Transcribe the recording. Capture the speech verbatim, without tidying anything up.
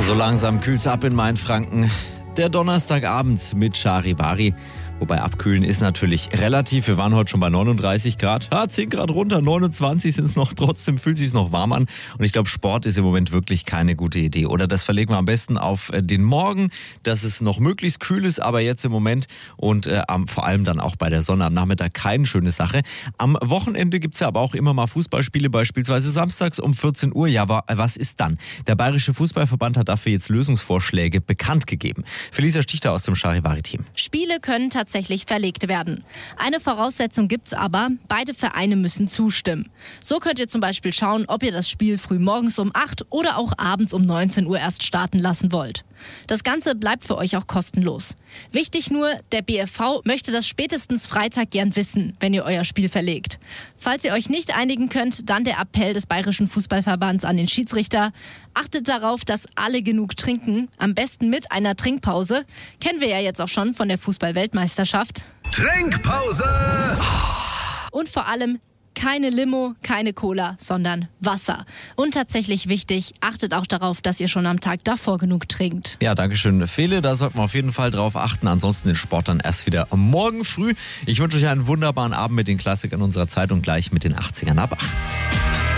So langsam kühlt's ab in Mainfranken. Der Donnerstagabend mit Charivari. Wobei abkühlen ist natürlich relativ. Wir waren heute schon bei neununddreißig Grad. Ja, zehn Grad runter, neunundzwanzig sind es noch. Trotzdem fühlt es sich noch warm an. Und ich glaube, Sport ist im Moment wirklich keine gute Idee. Oder das verlegen wir am besten auf den Morgen, dass es noch möglichst kühl ist. Aber jetzt im Moment und äh, vor allem dann auch bei der Sonne am Nachmittag keine schöne Sache. Am Wochenende gibt's ja aber auch immer mal Fußballspiele, beispielsweise samstags um vierzehn Uhr. Ja, aber was ist dann? Der Bayerische Fußballverband hat dafür jetzt Lösungsvorschläge bekannt gegeben. Felicia Stichter aus dem Charivari-Team. Spiele können tatsächlich verlegt werden. Eine Voraussetzung gibt's aber, beide Vereine müssen zustimmen. So könnt ihr zum Beispiel schauen, ob ihr das Spiel früh morgens um acht oder auch abends um neunzehn Uhr erst starten lassen wollt. Das Ganze bleibt für euch auch kostenlos. Wichtig nur, der B F V möchte das spätestens Freitag gern wissen, wenn ihr euer Spiel verlegt. Falls ihr euch nicht einigen könnt, dann der Appell des Bayerischen Fußballverbands an den Schiedsrichter. Achtet darauf, dass alle genug trinken, am besten mit einer Trinkpause. Kennen wir ja jetzt auch schon von der Fußball-Weltmeisterschaft. Trinkpause! Und vor allem keine Limo, keine Cola, sondern Wasser. Und tatsächlich wichtig, achtet auch darauf, dass ihr schon am Tag davor genug trinkt. Ja, danke schön, Fele. Da sollten wir auf jeden Fall drauf achten. Ansonsten den Sport dann erst wieder morgen früh. Ich wünsche euch einen wunderbaren Abend mit den Klassikern unserer Zeit und gleich mit den achtzigern ab acht.